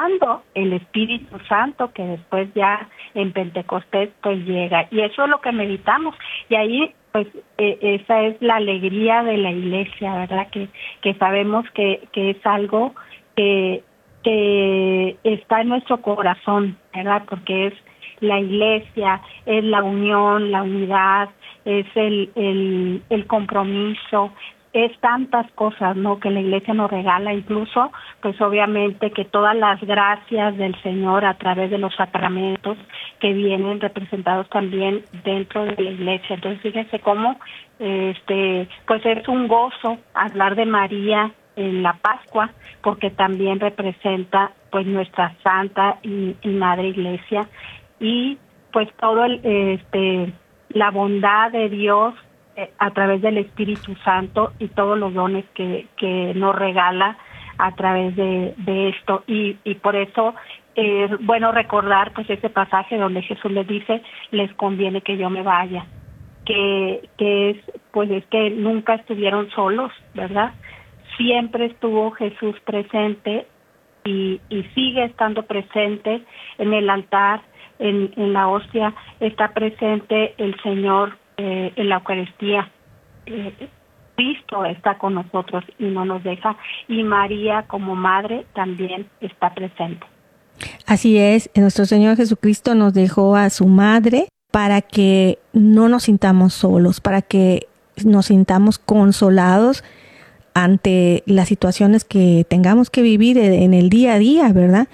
esperando el Espíritu Santo, que después ya en Pentecostés pues llega. Y eso es lo que meditamos. Y ahí pues esa es la alegría de la iglesia, ¿verdad? Que sabemos que es algo que está en nuestro corazón, ¿verdad? Porque es la iglesia, es la unión, la unidad, es el compromiso, es tantas cosas, ¿no?, que la iglesia nos regala, incluso, pues obviamente que todas las gracias del Señor a través de los sacramentos que vienen representados también dentro de la iglesia. Entonces, fíjense cómo, pues es un gozo hablar de María en la Pascua, porque también representa, pues, nuestra Santa y Madre Iglesia, y pues todo la bondad de Dios a través del Espíritu Santo y todos los dones que nos regala a través de esto, y por eso es bueno recordar pues ese pasaje donde Jesús les dice: les conviene que yo me vaya, que es pues es que nunca estuvieron solos, ¿verdad? Siempre estuvo Jesús presente y sigue estando presente en el altar, en la hostia, está presente el Señor en la Eucaristía. Cristo está con nosotros y no nos deja, y María como madre también está presente. Así es, nuestro Señor Jesucristo nos dejó a su madre para que no nos sintamos solos, para que nos sintamos consolados ante las situaciones que tengamos que vivir en el día a día, ¿verdad?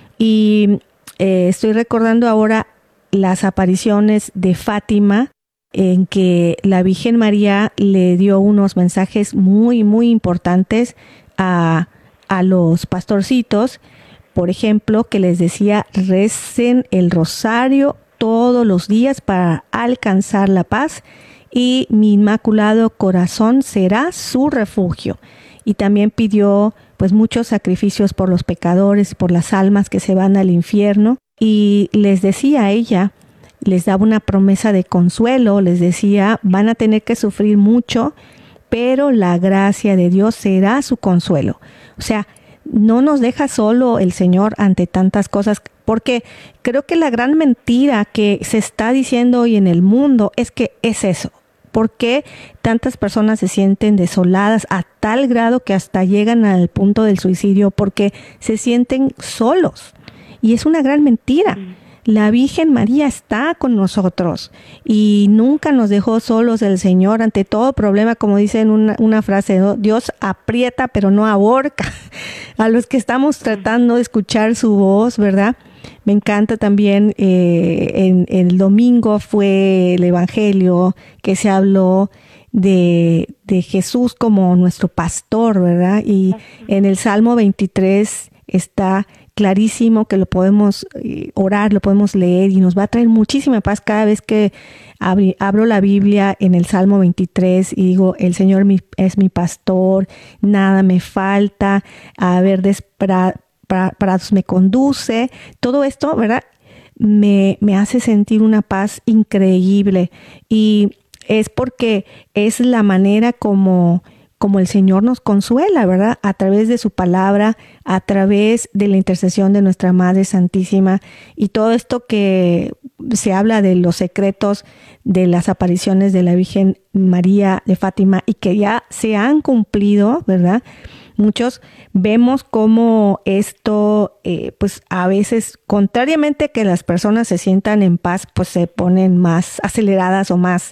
Y estoy recordando ahora las apariciones de Fátima, en que la Virgen María le dio unos mensajes muy, muy importantes a los pastorcitos. Por ejemplo, que les decía: recen el rosario todos los días para alcanzar la paz, y mi inmaculado corazón será su refugio. Y también pidió pues muchos sacrificios por los pecadores, por las almas que se van al infierno. Y les decía a ella, les daba una promesa de consuelo, les decía: van a tener que sufrir mucho, pero la gracia de Dios será su consuelo. O sea, no nos deja solo el Señor ante tantas cosas, porque creo que la gran mentira que se está diciendo hoy en el mundo es que es eso. ¿Por qué tantas personas se sienten desoladas a tal grado que hasta llegan al punto del suicidio? Porque se sienten solos. Y es una gran mentira. La Virgen María está con nosotros y nunca nos dejó solos el Señor ante todo problema, como dice en una frase, ¿no? Dios aprieta pero no ahorca. A los que estamos tratando de escuchar su voz, ¿verdad? Me encanta también, en el domingo fue el Evangelio que se habló de Jesús como nuestro pastor, ¿verdad? Y en el Salmo 23 está clarísimo que lo podemos orar, lo podemos leer, y nos va a traer muchísima paz cada vez que abro la Biblia en el Salmo 23 y digo: el Señor es mi pastor, nada me falta, a verdes prados me conduce. Todo esto, ¿verdad?, me hace sentir una paz increíble, y es porque es la manera como el Señor nos consuela, ¿verdad? A través de su palabra, a través de la intercesión de nuestra Madre Santísima, y todo esto que se habla de los secretos de las apariciones de la Virgen María de Fátima y que ya se han cumplido, ¿verdad? Muchos vemos cómo esto, pues a veces, contrariamente a que las personas se sientan en paz, pues se ponen más aceleradas o más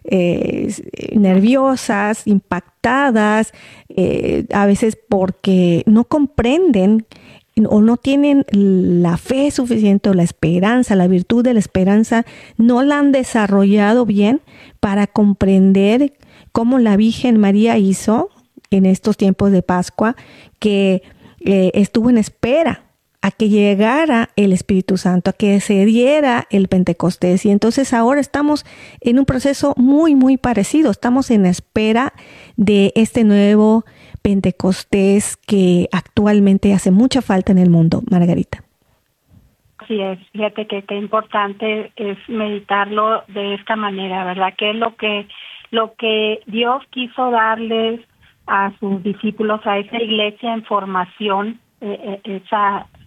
nerviosas, impactadas, a veces porque no comprenden o no tienen la fe suficiente, o la esperanza, la virtud de la esperanza, no la han desarrollado bien para comprender cómo la Virgen María hizo en estos tiempos de Pascua, que estuvo en espera a que llegara el Espíritu Santo, a que se diera el Pentecostés. Y entonces ahora estamos en un proceso muy, muy parecido. Estamos en espera de este nuevo Pentecostés que actualmente hace mucha falta en el mundo, Margarita. Así es, fíjate que qué importante es meditarlo de esta manera, ¿verdad? Que es lo que Dios quiso darles a sus discípulos, a esa iglesia en formación, esa